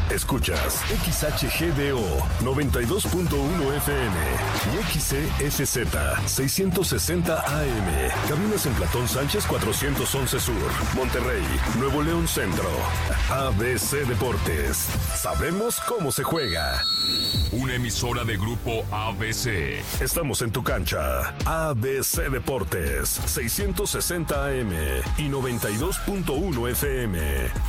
Escuchas XHGDO 92.1 FM y XCSZ 660 AM. Cabinas en Platón Sánchez 411 Sur, Monterrey, Nuevo León Centro. ABC Deportes. Sabemos cómo se juega. Una emisora de Grupo ABC. Estamos en tu cancha. ABC Deportes 660 AM y 92.1 FM.